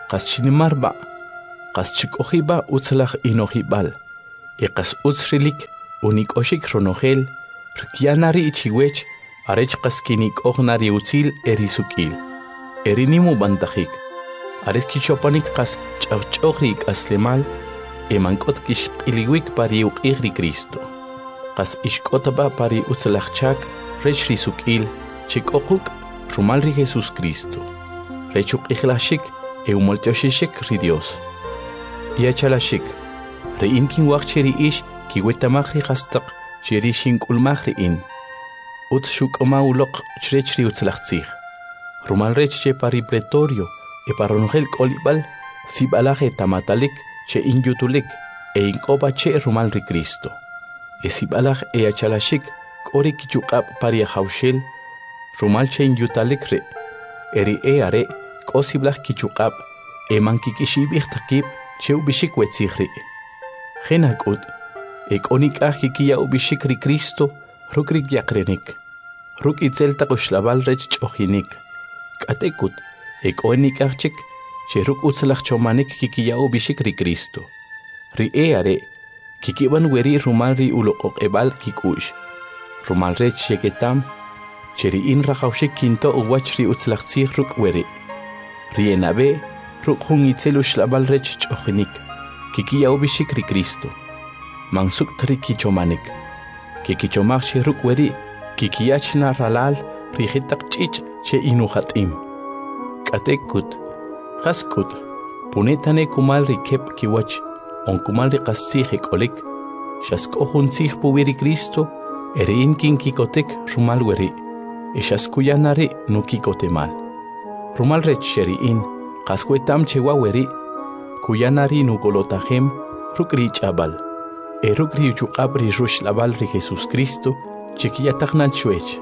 qas chinimarba, qas chikojiba utzlaj inojibal, e qas utzrilik unik oshik ronogel, rkianari ichiwech, arech qas kinik ognari utzil erisukil, erinimu bantajik, arech kichopanik qas chauchogrik aslemal, e mankot kishqiliwik pari uqigri Cristo, qas ishkotaba pari utzlajchak, rech risukil, chikokuk, rumalri Jesus Cristo, rechuk ihlashik, e umoltioshishik ri Dios. Iachalashik, re in kin wachcheri ish, ki wetamachri hastaq, cheri shinkulmachri in. Ut shuk maulok chrechri utzlachtzich. Rumal rechche pari pretorio, e paronogel kolibal, sibalaje tamatalik, che in yutulik, e in koba che rumalri Cristo. E sibalaj e achalashik, kori kichukab pari haushel, rumal che in yutalik re, eri e are, kosiblaj kichukab, e mankikishibich takib, che ubishik wetzihri. Genakut, ek onik ahikia ubishik ri Cristo, rukrik yakrenik. Ruk itzel takushlabal rech chohinik. Katekut, ek onik ahchik, che ruk utzlach chomanik kikia ubishik ri Cristo. Ri eare, kikiban weri rumal ri ulokok ebal kikush. Rumal rech yeketam, che ri in rajaushik kinto uwach ri utzlach tzih ruk weri. Ri enabe, ruk hun itzel ushlabal rech chohinik. Kikia ubishik ri Cristo. Mansuk tri kichomanik. Kikichomach che ruk weri, kikiachna ralal, rihitak chich che inuhatim. Katekut, haskut, punetane kumal rikep kiwach, on kumal rikasihek olik, shaskohun sih puwiri Cristo, erein kin kikotek rumal weri, e shaskuyanare no kikotemal. Rumal rech sheriin, kaskuetam chewa weri, kuyanari no golotahem, rukri chabal. E rukri uchukabri rush labal ri Jesus Cristo, chiquiatagnan chuech.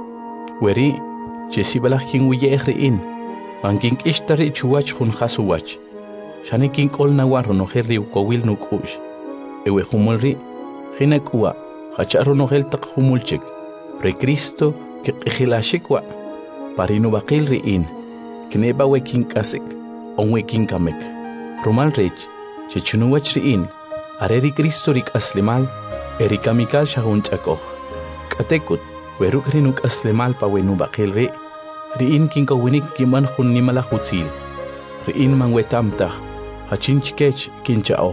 Weri, chesibalach kin wiyehriin, mankin ishtari chuach hun hasuwach. Shane kin kol nawaro no herri ukowil nuk ush. Ewe humulri, hinakua, hacharo no hel tak humulchik. Re Cristo, ke ihilashikwa. Parinu bakil riin, kneba wekin kasik, on wekin kamek. Rumal rech, chechunuwach riin, areri Cristo rik aslemal, erikamikal shahun chakoh. Katekut, weruk rinuk aslemal pa wenu bakil ri, riin kin kawinik kiman hun nimala hutzil. Riin man wetamtah, hachin chikech kin chao.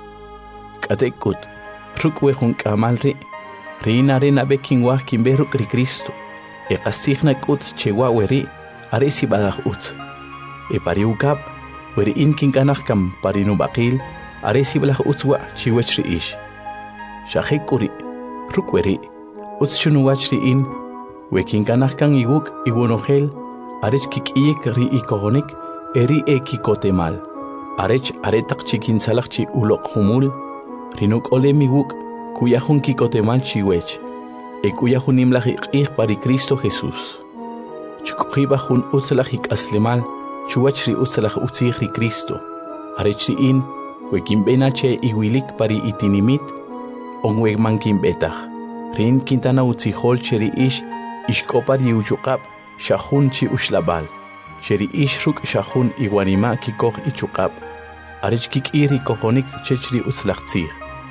Katekut, ruk wehun kamal ri, riin arena bekin wah kin beruk ri Cristo, e kasihnak ut chewa weri, aresi bagah ut. E pariukap, weri in kin kanah kam parinu bakil, aresi balah utzwa chiwech ri ish. Shahekuri, ruk weri, utz chunuwach ri in, wekin kanah kan iwuk iwunohel, arech kikiyek ri ikogonik, eri e kikotemal. Arech aretak chikin salakchi ulok humul, rinuk ole miwuk, kuyahun kikotemal chiwech, e kuyahun imlahik ih pari Cristo Jesus. Chukujibahun utzlahik aslemal, chuwach ri utzlah utzih ri Cristo, arech ri in, wekin benache iwilik pari itinimit, on wegmankin betach. Rin kintana utzihol cheri ish, ishkopari uchukap, shahun chi ushlabal. Cheri ish ruk shahun iwanima kikoh ichukap. Arich kik iri kohonik chechri utzlachtzir.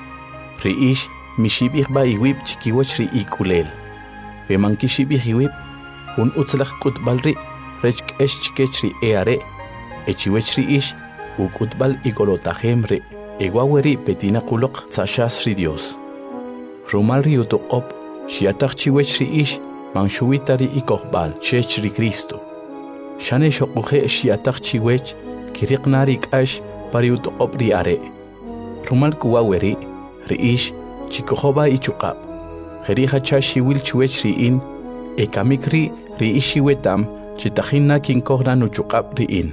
Ri ish, mishibih ba iwib chikiwach ri ikulel. Weman kishibih iwib, hun utzlach kutbalri, rech kesh chikechri eare, echiwech ri ish, ukutbal igolotahem ri, egwaweri petina kulok tzashas ri Dios. Rumal ri utuqop, shiatach chiwech ri ish, manshuitari ikohbal, chech ri Cristo. Shane shokuhe shiatach chiwech, kiriqnari kash, pari utuqop ri are. Rumal kuwaweri, ri ish, chikohoba ichukap. Jeriha chashi wil chiwech ri in, ekamikri ri ishi wetam, chitahina kinkohna nuchukap ri in.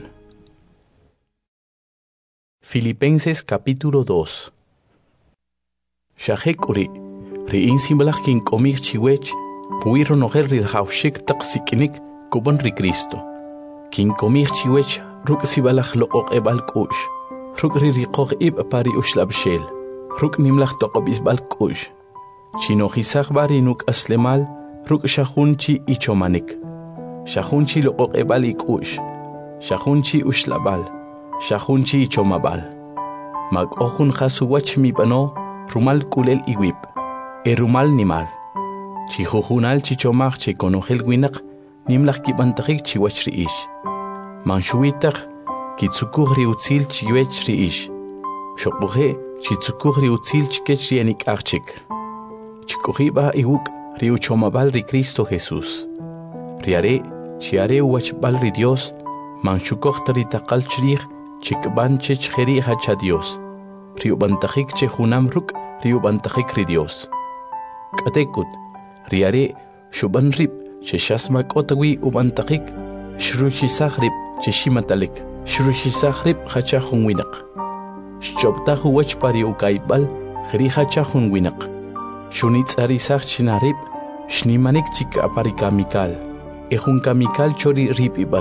Filipenses capítulo dos. Shahekuri, riin simbalach kin komich chiwech, puiro noher ri haushik taksikinik kuban ri Cristo. Kin komich chiwech, ruk sibalach look ebal kush, ruk ri rikog ib pari ushlab shel, ruk nimlach tokobis bal kush. Chino hisach bari nuk aslemal, ruk shahunchi ichomanik. Shahunchi look ebal ikush, shahunchi ushlabal. shahunchi chomabal. Mag ohun khasuwach mi bano rumal kulel iwip. E rumal nimal. Chihuhunal chichomach che konohel winak nimlach kibantahik chiwach riish. Manshuitach kitsukuh riutzil chiwech riish. Shokuhe chitsukuh riutzil chikech rienik archik. Chikuhiba iwuk riu chomabal ri Cristo Jesús. Riare chiare uachbal ri Dios manchukoh taritakal chrih chikban chech jeri hacha Dios. Riu bantahik che junam ruk riu bantahik ri Dios. Katekut riare shuban rib che shasmak otawi ubantahik shruchisah rib che shimatalik shruchisah rib hacha junwinak. Shchobtahu wach pari ukaibal jeri hacha junwinak. Shunitz arisach chinarib shnimanik chik aparikamikal ejunkamikal chori ribibal.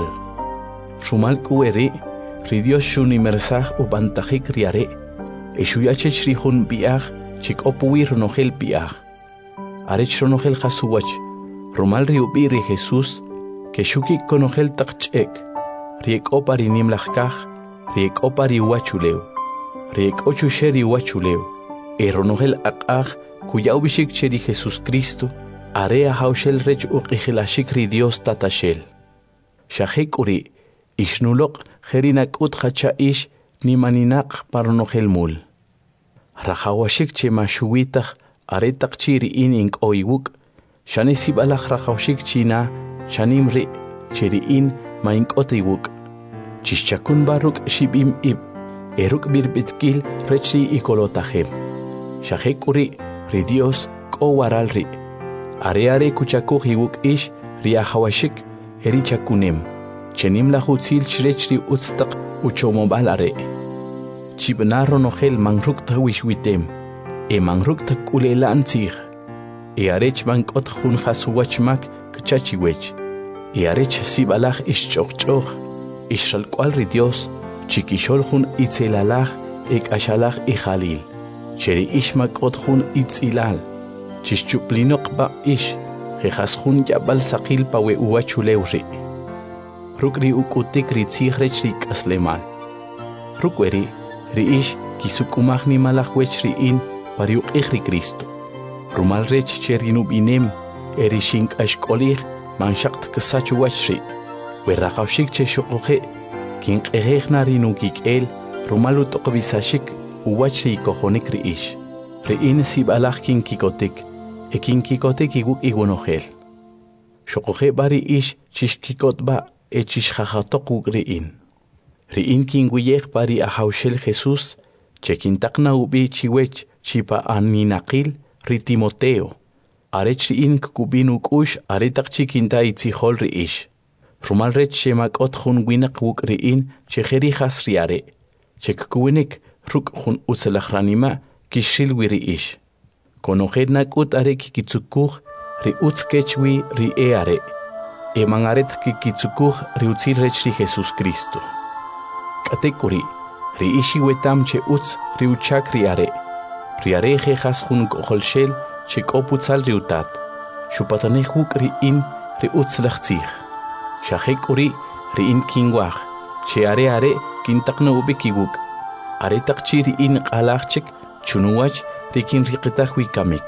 Rumal kuere ri Dios shunimersach ubantahik riare eshuyachech rihun biach chik opuir nohel biach. Arech ronogel jasuwach, rumal riubi ri Jesús, que shuki konogel takchek, riek opari nimlachkaj, riek opari wachuleu, riek ochusheri wachuleu, e ronogel akaj, kuya ubishik cheri Jesús Cristo, area haushel rech uqihilashik ri Dios tatashel. Shahek uri, ishnulok jerinak ut hacha ish nimaninak paronogel mul. Rajawashik che mashuwitach, aretak chiri in ink oiwuk, shane sibalach rajawshik china, shanim ri, chiri in ma ink otiwuk. Chishchakun baruk shibim ib, eruk birbitkil rechi ikolotahem. Shahek uri, ri Dios, ko waral ri. Are are kuchaku hiwuk ish, ri ahawashik, eri chakunem. Chenim la hutzil chrechri utstak uchomobal are. Chibnaro nogel mangruk tawishwitem. E mangruk tak ulela antzig. E arech mankot jun jasuwachmak kchachiwech. E arech sibalach ischokchoch. Ishalkwal ri Dios, chikishol jun itzelalach ek ashalach i jalil. Cheri ishmakot jun itzilal. Chischuplinok ba ish. Jejas jun yabal sakil pawe uachulewri. Rukri ukutik ri tsigrech ri kaslemal. Rukweri ri ish kisukumach ni malachwech ri in pariuk ri Cristo. Rumal rech cherinub inem erishink ashkolir manshakt kasachu wachri. Werrachawshik che shokohe kink ehechna rinukik el rumalu tokobisashik uwachri kohonik ri ish. Ri in sibalach kinkikotik e kinkikotik iguk igunohel. Shokohe bari ish chishkikot ba e chishjajatok ri in. Ri in kinguyech bari ahaushel Jesús chekintakna ubi chiwech chipa aninakil ri Timoteo. Arech ri in kubinuk ush aretak chikinta itzihol ri ish. Rumal rech shemakot jun winak wuk ri in chejeri has riare. Chekkuwinik ruk jun utzelachranima kishil wiri ish. Konojednak ut are kikitsukuj ri utzkechwi ri e are. E mangaret kikitsukuj ri utzil rech ri Jesús Cristo. Katekuri ri ishi wetam che utz ri uchak ri are. Riare jejas jun koholshel che koputzal riutat. Shupatanej huk ri in ri utzlachtzig. Shahek uri ri in kingwach. Che are are kintakna ubikiwuk. Are takchi ri in qalachchik chunuwach ri kin riqitach wikamik.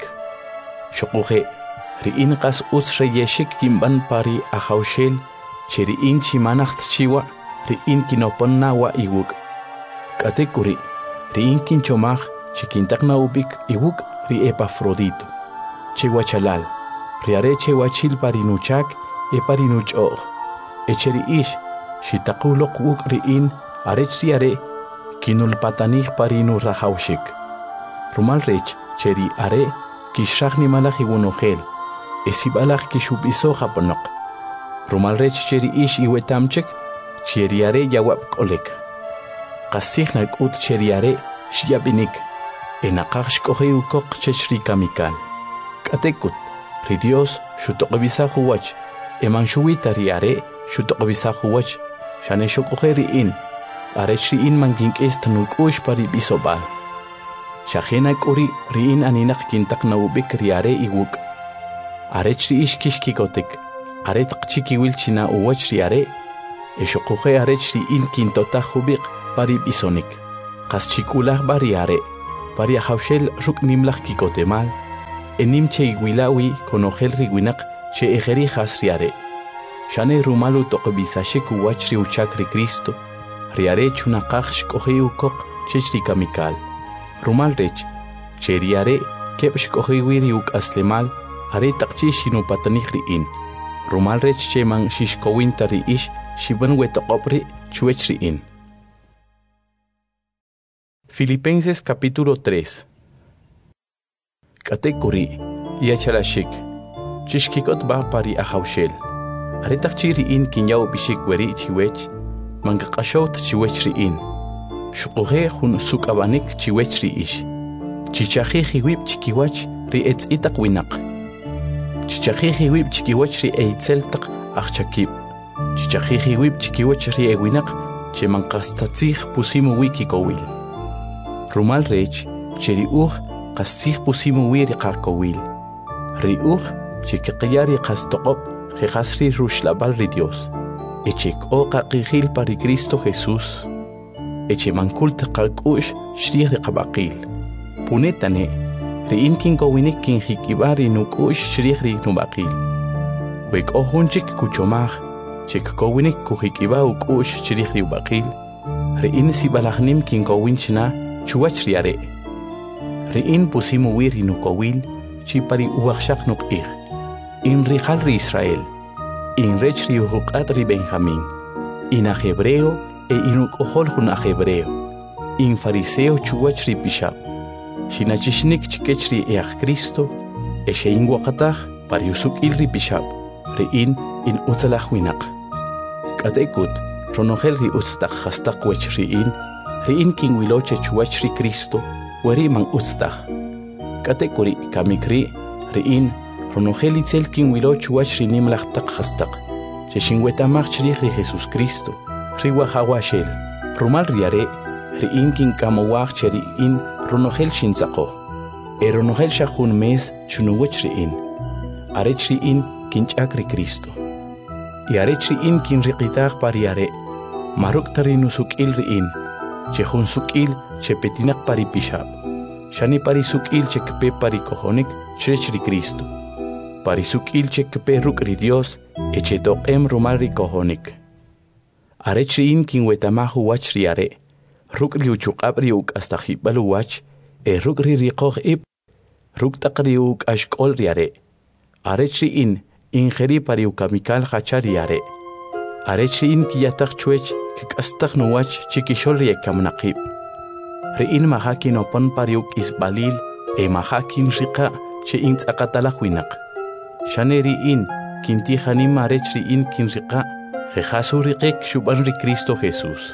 Shokuhe ri in qas utz reyeshik kimban pari ahaushel che ri in chimanacht chiwa ri in kinoponna wa iwuk. Katekuri ri in kinchomach chikintakna ubik iwuk ri Epafrodito. Che wachalal, riare che wachil parinuchak e parinuchoch. Echeri ish, shitakulok wuk ri in arech riare kinulpatanich parinu rahaushik. Rumal rech cheri are kishachni malach iwunohel. Esibalach kishubiso japonok. Rumal rech cheri ish iwetamchek cheri are yawab kolek. Qasihnak ut cheri are shiabinik. Enaqach kohe ukok chechrikamikal. Katekut, ri Dios shutoqbisahu wach. Eman shuwita riare shutoqbisahu wach. Shane shokohe ri in. Arech ri in mangink estanuk ush pari bisobal. Shahenak uri ri in aninak kintak na ubik riare iwuk. Arech ri ish kishkikotek. Are taqchiki wilchina uwach riare. Eshokuhe arech ri in kintota hubik pari bisonik. Kas chikulah bariare. Paria haushel ruk nimlach kikotemal. Enim che iguilawi konogel riguinak che ejeri hasriare. Shane rumalu tokbisashe kuwach riuchak ri Cristo. Riare chunakach shkohe ukok chechri kamikal. Rumal rech. Che riare kep shkohe wiri uk aslemal. Are takchi shinu patanik ri in. Rumal rech che man shishkowinta ri ish shiban wetokopri chuech ri in. Filipenses capítulo tres. Katekuri yachalashik. Chishkikot ba pari ahaushel. Aretakchi ri in kinyao bishik weri chiwech. Mangakashot chiwech ri in. Shukohe hun sukabanik chiwech ri ish. Chichahi hiwip chikiwach ri etz itak winak. Chichahi hiwip chikiwach ri eitzeltak achakib. Chichahi hiwip chikiwach ri ewinak che mankastatzich pusimu wiki kowil. Rumal rech che ri uch kastzich pusimu wiri kakowil. Ri uch che kikiyari kastokop jejasri rushlabal ri Dios. Eche o kakihil pari Cristo Jesús. Eche mankult kakush shri ri kabakil. Punetane ri inkin kowinik kin hikibari nukush shri ri nubakil. Wek o hunchik kuchomach che kowinik kuhikiba ukush shri ri ubakil. Ri in si balachnim kin kowinchna chuwach riare. Ri in pusimu wiri nukowil chi pari uwakshak nuk ir. In rijal ri Israel. In rech ri uhukat ri Benjamín. In a hebreo e inuk ohol hun a hebreo. In fariseo chuwach ri pishab. Shinachishnik chikech ri each Cristo. E she in wakatach pari usuk il ri pishab. Ri in in utzalach winak. Katekut ronogel ri utztach hastak wech ri in. Ri in kin wiloche chuwach ri Cristo. Weri man utztach. Katekuri kamikri ri in ronogel itzel kin wiloch chuwach ri nimlach tak hastak. Che shinwetamach chrich ri Jesus Cristo. Ri wahawashel. Rumal riare ri in kin kamowach cheri in ronogel shinzako. E ronogel shachun mes chunuwech ri in. Arech ri in kinchak ri Cristo. Y arech ri in kin riqitach pariare. Maruk tari nusuk il ri in. Che hun sukil che petinak pari pishab. Shani pari sukil che kpe pari kohonik chrech ri Cristo. Pari sukil che kpe ruk ri Dios e che toqem rumal ri kohonik. Arech ri in kin wetamahu wach ri are. Ruk ri uchukab ri uk hasta hibalu wach e ruk ri riqoh ip. Ruk tak ri uk ashkol ri are. Arech ri in ingeri pari ukamikal hachar ri are. Arech ri in kiyatak chuech kikastag nuwach chikishol ri ekamnaqib. Ri in mahakin opan pariuk isbalil e mahakin rika che in tzakatalak winak. Shane ri in kinti hanim arech ri in kin rika jejasu riqek shuban ri Cristo Jesús.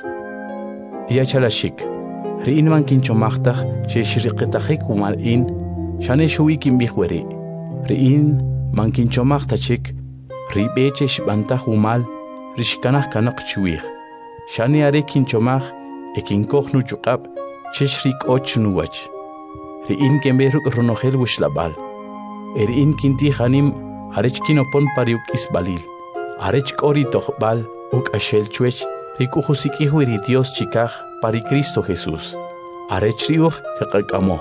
Yachalashik ri in man kinchomachtaj che shriqetajek umal in shane shui kin bihweri. Ri in man kinchomachtajik ri beche shbantaj umal rishkanaj kanak chuwih. Shani are kinchomach e kinkoch nu chukab chishrik och nuwach. Ri in kemberuk ronogel wishlabal. Er in kinti hanim arech kinopon pariuk isbalil. Arech kori tochbal uk ashel chuech rikuhusiki huiri Dios chikaj pari Cristo Jesús. Arech riuch kakakamo.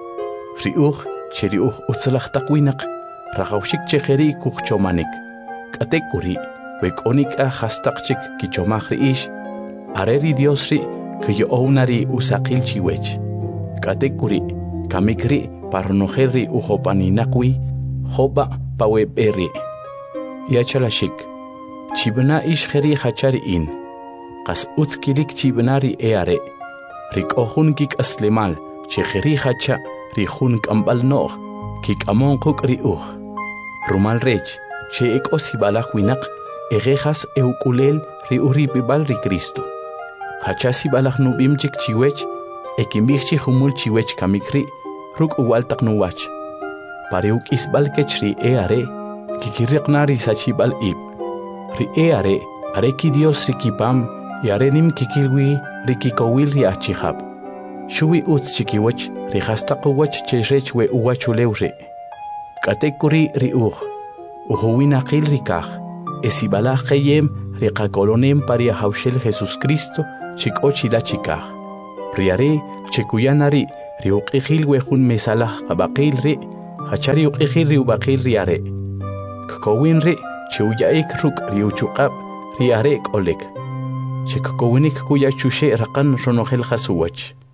Riuch cheriuch utzalach takwinak rajaushik chejeri kuchchomanik. Katekuri wekonik a hastakchik kichomach ri ish. Areri Dios ri que ounari usakil chiwech. Katekuri kamikri parnojeri ujopaninakwi joba paweberi. Yachalashik chibna ish jeri hachari in. Kas utskilik chibnari eare. Rik ohun kik aslemal chejeri hacha rihun kambal noh kik amon kuk ri uj. Rumal rech che ek osibalach winak egejas eukulel ri uripibal ri Cristo. Hachasi balach nubim chik chiwech, ekimbichi humul chiwech kamikri, ruk uwaltak nuwach. Pareuk isbal kechri e are, kikiriqnari sachibal ib. Ri e are, are ki Dios rikipam, y are nim kikilwi rikikowil ri achihab. Shui uts chikiwech, ri hastakuwach cherech we uwachulewre. Katekuri ri uj, uhuwinakil rikaj, esibalach kayem riqakolonem paria haushel Jesucristo chikochila chikaj. Riare chekuyanari riuqijil wejun mesalah abaqil ri hachari uqijil riubaqil riare. Kakowin ri cheuyaik ruk riuchuqab riare kolek. Chekakowinik kuya chushe raqan ronojel jasuwach.